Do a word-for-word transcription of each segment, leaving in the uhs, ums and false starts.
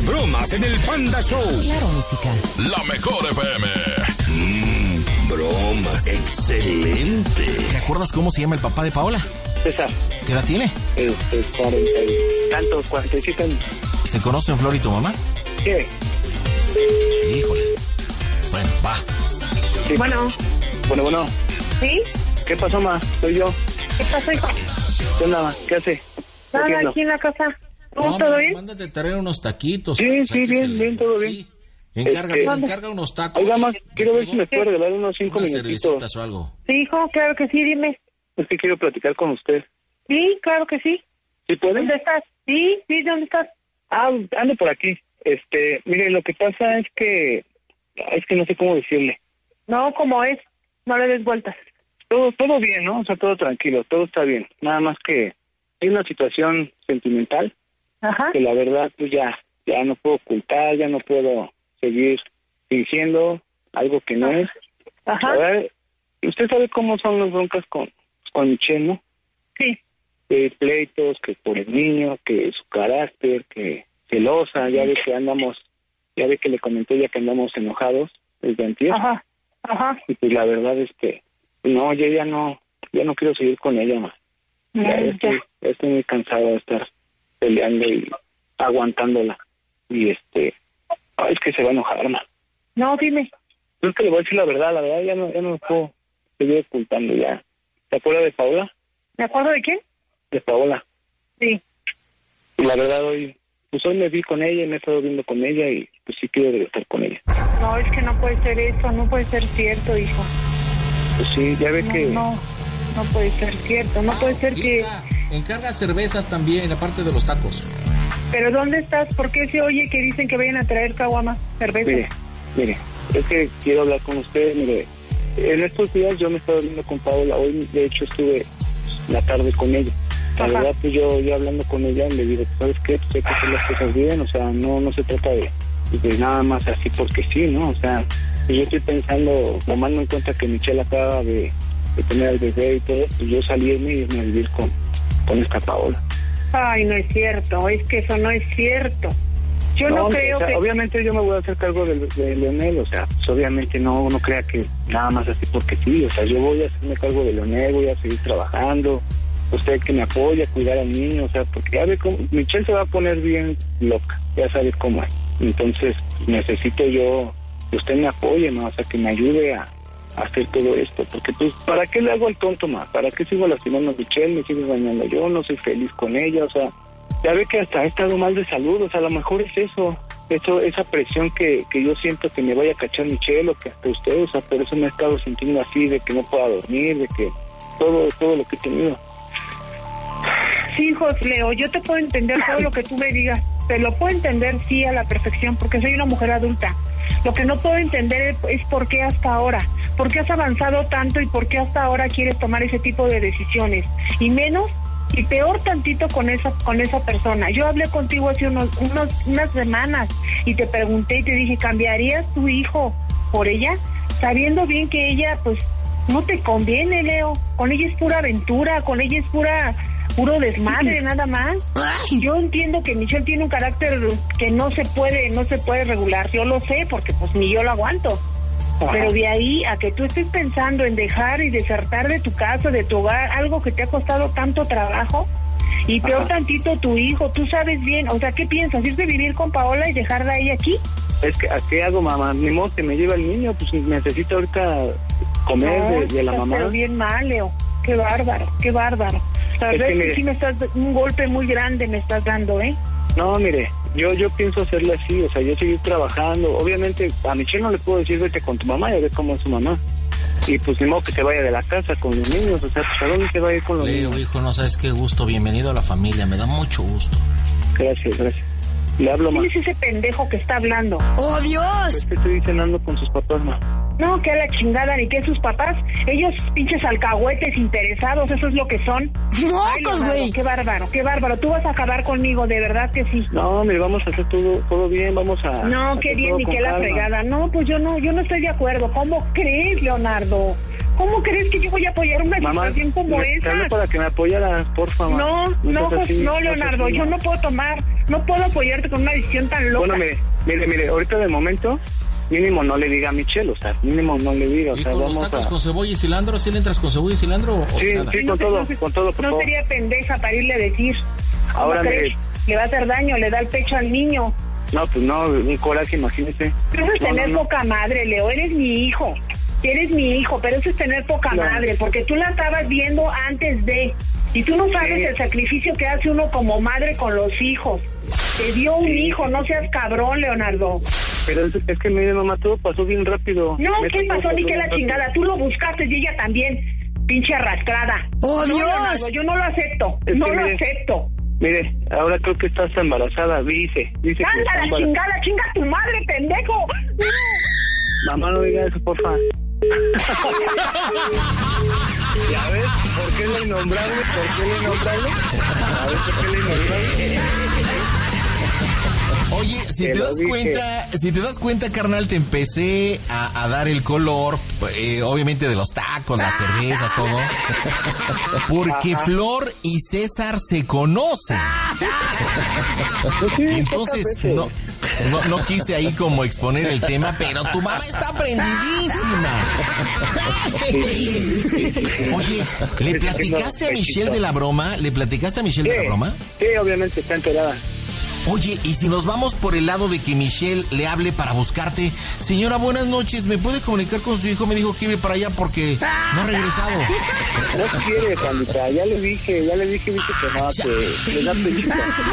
bromas en el Panda Show. Claro, música. La mejor F M. Mmm, bromas. Excelente. ¿Te acuerdas cómo se llama el papá de Paola? César. ¿Qué edad tiene? Este, cuarenta y tantos, cuarenta y siete años. ¿Se conocen Flor y tu mamá? Sí. Híjole. Bueno, va. Sí. Bueno. Bueno, bueno. ¿Sí? ¿Qué pasó, ma? Soy yo. ¿Qué pasó, hijo? ¿Qué onda, ma? ¿Qué hace? ¿Qué Nada, haciendo? aquí en la casa. ¿Todo, No, todo no, bien? Mándate traer unos taquitos. Sí, o sea, sí, que bien, se- bien, todo bien. Sí. Encarga, Este, mira, encarga unos tacos. Oiga, ma, quiero ver de si me todo, puede regalar unos cinco unas minutitos. cervecitas o algo. Sí, hijo, claro que sí, dime. Es que quiero platicar con usted. Sí, claro que sí. ¿Sí puede? ¿Dónde estás? Sí, sí, ¿dónde estás? Ah, ando por aquí. Este, mire, lo que pasa es que... Es que no sé cómo decirle. No, como es, no le des vueltas. Todo, todo bien, ¿no? O sea, todo tranquilo, todo está bien. Nada más que hay una situación sentimental Ajá. que la verdad pues ya, ya no puedo ocultar, ya no puedo seguir fingiendo algo que no es. Ajá. A ver, usted sabe cómo son las broncas con, con Michelle, ¿no? Sí. Que pleitos, que por el niño, que su carácter, que celosa, ya ve que andamos, ya ve que le comenté ya que andamos enojados desde antier. Ajá. Ajá. Y pues la verdad es que no, yo ya no, ya no quiero seguir con ella más. Ya Mm, estoy, ya estoy muy cansado de estar peleando y aguantándola. Y este, ay, es que se va a enojar, ma. No, dime. Yo es que le voy a decir la verdad, la verdad ya no, ya no me puedo seguir ocultando ya. ¿Te acuerdas de Paola? ¿Me acuerdo de quién? De Paola. Sí. Y la verdad hoy, pues hoy me vi con ella y me he estado viendo con ella y pues sí quiero regresar con ella. No, es que no puede ser eso, no puede ser cierto, hijo. Pues sí, ya ve No, que... no, no puede ser cierto, no puede ser que... Hija, encarga cervezas también, aparte de los tacos. ¿Pero dónde estás? ¿Por qué se oye que dicen que vayan a traer caguama, cerveza? Mire, mire, es que quiero hablar con usted, mire. En estos días yo me estaba viendo con Paola, hoy de hecho estuve la tarde con ella. La Ajá. verdad, pues yo, yo hablando con ella le digo, ¿sabes qué? Pues hay que hacer las cosas bien, o sea, no no se trata de, de nada más así porque sí, ¿no? O sea, yo estoy pensando, tomando en cuenta que Michelle acaba de, de tener el bebé y todo, pues yo salirme y irme a vivir con, con esta Paola. Ay, no es cierto, es que eso no es cierto. Yo no, creo o sea, que... obviamente yo me voy a hacer cargo de, de Leonel, o sea, pues obviamente no, no crea que nada más así porque sí, o sea, yo voy a hacerme cargo de Leonel, voy a seguir trabajando, usted que me apoya, cuidar al niño, o sea, porque ya ve cómo, Michelle se va a poner bien loca, ya sabe cómo es, entonces necesito yo que usted me apoye, ¿no? O sea, que me ayude a, a hacer todo esto, porque pues, ¿para qué le hago el tonto más? ¿Para qué sigo lastimando a Michelle? Me sigo dañando yo, no soy feliz con ella, o sea, ya ve que hasta he estado mal de salud, o sea, a lo mejor es eso, eso esa presión que, que yo siento que me vaya a cachar Michelle o que hasta usted, o sea, por eso me he estado sintiendo así, de que no pueda dormir, de que todo, todo lo que he tenido. Sí, José Leo, yo te puedo entender todo lo que tú me digas, te lo puedo entender sí a la perfección, porque soy una mujer adulta. Lo que no puedo entender es por qué hasta ahora, por qué has avanzado tanto y por qué hasta ahora quieres tomar ese tipo de decisiones, y menos y peor tantito con esa con esa persona. Yo hablé contigo hace unos, unos unas semanas y te pregunté y te dije, ¿cambiarías tu hijo por ella? Sabiendo bien que ella, pues, no te conviene, Leo. Con ella es pura aventura, con ella es pura puro desmadre, nada más. Yo entiendo que Michelle tiene un carácter que no se puede, no se puede regular. Yo lo sé, porque pues ni yo lo aguanto. Pero de ahí a que tú estés pensando en dejar y desertar de tu casa, de tu hogar, algo que te ha costado tanto trabajo, y peor Ajá. tantito tu hijo, tú sabes bien, o sea, ¿qué piensas? ¿Irte a vivir con Paola y dejarla ahí aquí? Es que, ¿a qué hago, mamá? Ni modo que me lleva el niño, pues necesito ahorita comer No, de, de la estás mamá. pero bien mal, Leo. Qué bárbaro, qué bárbaro. La Es verdad que es que mire- sí me estás, un golpe muy grande me estás dando, ¿eh? No, mire, yo yo pienso hacerle así, o sea, yo seguir trabajando. Obviamente, a Michelle no le puedo decir, vete con tu mamá, ya ves cómo es su mamá. Y pues ni modo que se vaya de la casa con los niños, o sea, pues ¿a dónde se va a ir con los Leo, niños? hijo, no sabes qué gusto. Bienvenido a la familia, me da mucho gusto. Gracias, gracias. Le hablo más. ¿Quién es ese pendejo que está hablando? ¡Oh, Dios! Es que estoy cenando con sus papás, ma. No, que a la chingada, ni que sus papás, ellos pinches alcahuetes interesados, eso es lo que son. Ay, ¡Mocos, Leonardo, güey! qué bárbaro, qué bárbaro, tú vas a acabar conmigo, de verdad que sí. No, mire, vamos a hacer todo todo bien, vamos a... No, a qué hacer bien, todo ni con que la calma. fregada. No, pues yo no, yo no estoy de acuerdo. ¿Cómo crees, Leonardo? ¿Cómo crees que yo voy a apoyar una Mamá, situación como te esa? hablo para que me apoyaras, por favor. No, no, seas así, no, Leonardo, seas así, yo no puedo tomar, no puedo apoyarte con una decisión tan loca. Bueno, mire, mire, mire, ahorita de momento, mínimo no le diga a Michelle, o sea, mínimo no le diga, o ¿Y sea, con los vamos tacos a... con cebolla y cilantro? ¿Sí le entras con cebolla y cilantro o Sí, nada? sí, con todo, con todo, por No favor. sería pendeja para irle a decir. ¿Cómo Ahora, crees? mire. Le va a hacer daño, le da el pecho al niño. No, pues no, un coraje, imagínese. Eso es No, tener no, no. poca madre, Leo, eres mi hijo. Eres mi hijo, pero eso es tener poca No. madre, porque tú la estabas viendo antes de... Y tú no sabes Sí. el sacrificio que hace uno como madre con los hijos. Te dio un Sí. hijo, no seas cabrón, Leonardo. Pero es, es que, mire, mamá, todo pasó bien rápido. No, Neta, ¿qué todo pasó? Ni bien que la rápido. chingada. Tú lo buscaste y ella también, pinche arrastrada. ¡Oh, no, Dios! Leonardo, yo no lo acepto. Es no que lo mire, acepto. Mire, ahora creo que estás embarazada, dice. Dice que ¡Anda está la embarazada. chingada! ¡Chinga tu madre, pendejo! Mamá, no diga eso, porfa. ¿Ya ves? ¿Por qué le innombrable? ¿Por qué le innombrable? ¿A ver por qué le innombrable? Oye, si Te te lo das dije. cuenta, si te das cuenta, carnal, te empecé a, a dar el color, eh, obviamente de los tacos, las cervezas, todo, porque Ajá. Flor y César se conocen. Pues sí, Entonces, pocas veces. no, no, no quise ahí como exponer el tema, pero tu mamá está prendidísima. Oye, ¿le platicaste a Michelle de la broma? ¿Le platicaste a Michelle de la Sí, broma? sí, obviamente está enterada. Oye, y si nos vamos por el lado de que Michelle le hable para buscarte, señora, buenas noches, ¿me puede comunicar con su hijo? Me dijo que iba para allá porque no ha regresado. No quiere, Juanita, ya le dije, ya le dije, dice que no, que le da pellizco.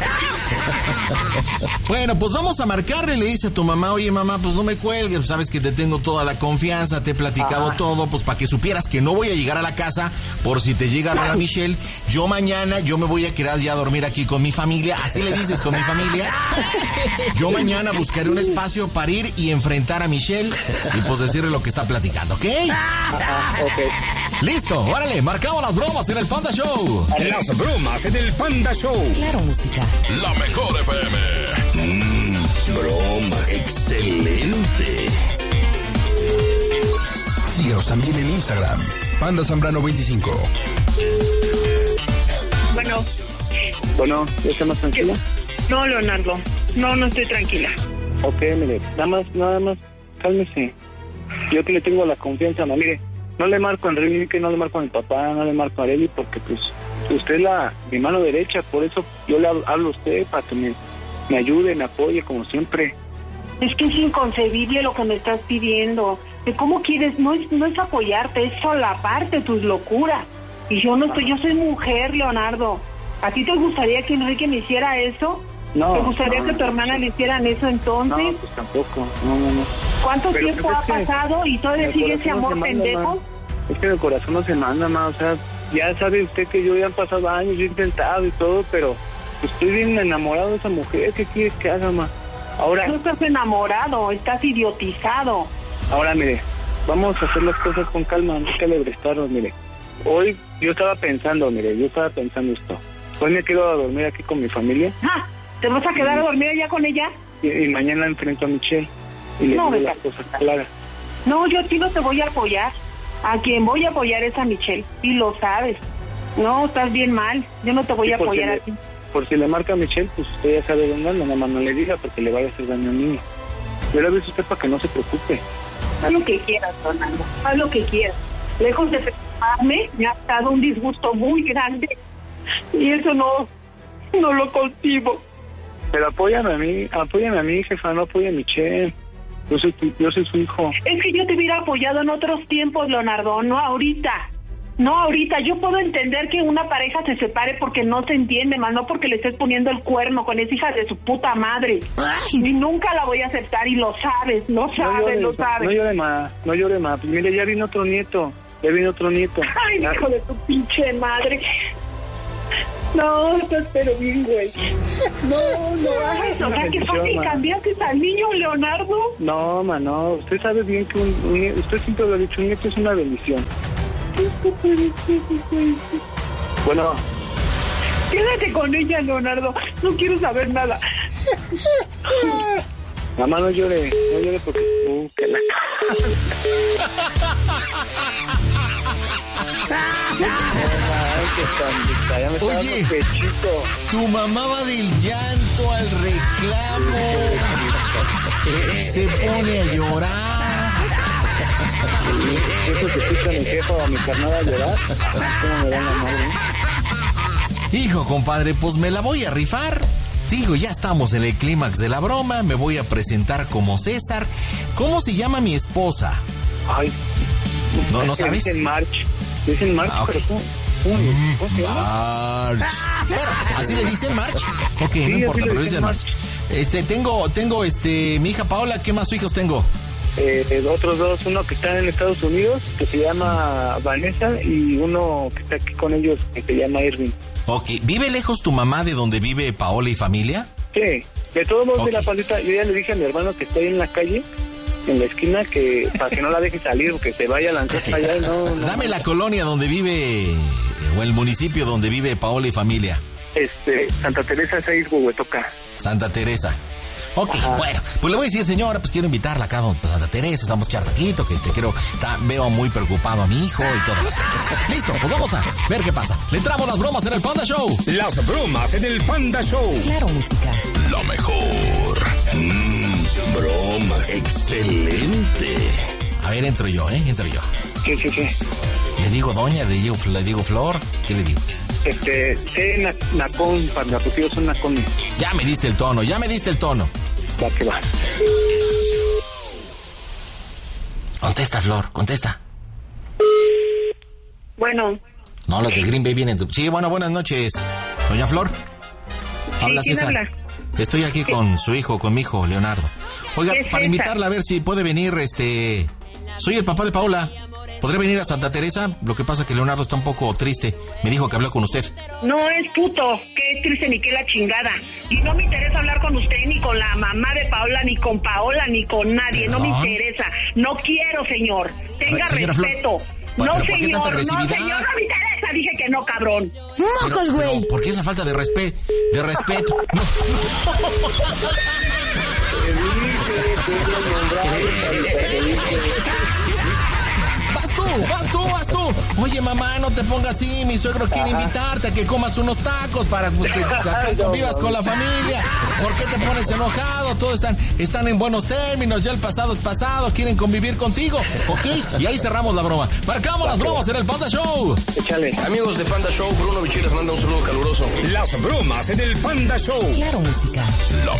Bueno, pues vamos a marcarle, le dice a tu mamá, oye mamá, pues no me cuelgues, sabes que te tengo toda la confianza, te he platicado Ajá. todo, pues para que supieras que no voy a llegar a la casa por si te llega a ver a Michelle, yo mañana, yo me voy a quedar ya a dormir aquí con mi familia, así le dices, con mi familia. Yo mañana buscaré un espacio para ir y enfrentar a Michelle y pues decirle lo que está platicando, ¿ok? Ajá, ok. Listo, órale, marcamos las bromas en el Panda Show. Las bromas en el Panda Show. Claro, música. La mejor F M. Mmm, broma. Excelente. Síguenos también en Instagram. Panda Zambrano veinticinco. Bueno, Bueno, ¿ya está más tranquila? no, Leonardo. No, no estoy tranquila. Ok, mire, nada más, nada más, cálmese. Yo que le tengo la confianza, ma. Mire, no le marco a Enrique, no le marco a mi papá, no le marco a Arely, porque pues usted es la, mi mano derecha, por eso yo le hablo, hablo a usted para que me, me ayude, me apoye, como siempre. Es que es inconcebible lo que me estás pidiendo. De cómo quieres, no es, no es apoyarte, es solaparte tus locuras. Y yo no estoy, yo soy mujer, Leonardo. ¿A ti te gustaría que Enrique me hiciera eso? No. ¿Te gustaría no, que tu no, hermana le hicieran eso entonces? No, pues tampoco, no, no, no. ¿Cuánto Pero tiempo pues ha es que pasado y todavía el sigue ese corazón no amor se manda, pendejo? ma. Es que el corazón no se manda, ma, o sea, ya sabe usted que yo ya han pasado años, yo he intentado y todo, pero pues, estoy bien enamorado de esa mujer, ¿qué quieres que haga, ma? Ahora, No estás enamorado, estás idiotizado. ahora mire, vamos a hacer las cosas con calma, no hay que alebrestarnos, mire. Hoy yo estaba pensando, mire, yo estaba pensando esto. Hoy me quedo a dormir aquí con mi familia Ah, ¿te vas a quedar a dormir allá con ella? y, y mañana enfrento a Michelle y le No, digo me las cosas claras. No, yo a ti no te voy a apoyar. A quien voy a apoyar es a Michelle, y lo sabes. No, estás bien mal. Yo no te voy Sí, a por apoyar si a le- ti. Por si le marca a Michelle, pues usted ya sabe dónde anda, nada más no le diga porque le vaya a hacer daño al niño. Yo le aviso a usted para que no se preocupe. Haz lo que quieras, Fernando. Haz lo que quieras. Lejos de preocuparme, me ha dado un disgusto muy grande. Y eso no, no lo concibo. Pero apóyame a mí, apóyame a mí, jefa, no apoya a Michelle. Yo soy, tu- yo soy su hijo. Es que yo te hubiera apoyado en otros tiempos, Leonardo, no ahorita. No ahorita. Yo puedo entender que una pareja se separe porque no se entiende, más no porque le estés poniendo el cuerno con esa hija de su puta madre. Ay, Y nunca la voy a aceptar y lo sabes, lo No sabes, llore, lo no sabes. llore más, no llore más. Pues mire, ya vino otro nieto, ya vino otro nieto. Ay, Ya- hijo de tu pinche madre. No, estás pero bien, güey. No, no hagas. O sea, qué fácil cambiaste al niño, Leonardo. No, ma, no. Usted sabe bien que un, un nie- usted siempre lo ha dicho, un nieto es una bendición. Bueno, Quédate con ella, Leonardo. No quiero saber nada. mamá, no llore, no llore porque... Uh, que la... Oye, tu mamá va del llanto al reclamo, se pone a llorar. ¿Eso se escucha a mi jefa o a mi carnada a llorar? ¿Cómo me dan la madre? Hijo, compadre, pues me la voy a rifar. Digo, ya estamos en el clímax de la broma, me voy a presentar como César. ¿Cómo se llama mi esposa? Ay, no, no sabes. Dicen March, dicen March, ah, okay. Pero ¿cómo? ¿Cómo se llama? March. Bueno, así le dicen March. Ok, sí, no importa, pero dicen March. March. Este, tengo, tengo, este, mi hija Paola. ¿Qué más hijos tengo? Eh, otros dos, uno que está en Estados Unidos, que se llama Vanessa, y uno que está aquí con ellos, que se llama Irving. Ok, ¿vive lejos tu mamá de donde vive Paola y familia? Sí, de todos modos, okay. De la paleta, yo ya le dije a mi hermano que está ahí en la calle, en la esquina, que para que no la deje salir, que se vaya a lanzar okay. para allá y no, no... Dame la colonia donde vive, o el municipio donde vive Paola y familia. Este, Santa Teresa seis, Huehuetoca. Santa Teresa. Ok, ajá. Bueno, pues le voy a decir, señora, pues quiero invitarla acá a pues, Santa Teresa, estamos chartaquito, que este quiero, está, veo muy preocupado a mi hijo y todo eso. Listo, pues vamos a ver qué pasa. Le entramos las bromas en el Panda Show. Las bromas en el Panda Show. Claro, música. Lo mejor. Mmm, bromas. Excelente. A ver, entro yo, ¿eh? Entro yo. Sí, sí, sí. Le digo doña, le digo, le digo Flor, ¿qué le digo? Este, sé na, nacón, para tus hijos son nacones. Ya me diste el tono, ya me diste el tono. Va que va. Contesta, Flor, contesta. Bueno. No, los de Green Bay vienen. Sí, bueno, buenas noches. Doña Flor. Habla sí, ¿quién César. habla? Estoy aquí ¿Qué? Con su hijo, con mi hijo, Leonardo. Oiga, para César? Invitarla a ver si puede venir, este... Soy el papá de Paola. ¿Podré venir a Santa Teresa? Lo que pasa es que Leonardo está un poco triste. Me dijo que habló con usted. No es puto, que es triste ni que la chingada. Y no me interesa hablar con usted, ni con la mamá de Paola, ni con Paola, ni con nadie. ¿Perdón? No me interesa. No quiero, señor. Tenga Señora respeto. Flor, no, ¿por señor, qué tanta agresividad? No, señor, no me interesa. Dije que no, cabrón. ¡Mocos, güey! ¿Por qué esa falta de respeto? De respeto. No. Vas tú, vas tú, vas tú. Oye, mamá, no te pongas así. Mi suegro quiere invitarte a que comas unos tacos para que acá convivas con la familia. ¿Por qué te pones enojado? Todos están, están en buenos términos. Ya el pasado es pasado. Quieren convivir contigo. ¿Ok? Y ahí cerramos la broma. Marcamos las bromas en el Panda Show. Échale. Amigos de Panda Show, Bruno Bichir les manda un saludo caluroso. Las bromas en el Panda Show. Claro, música. Lo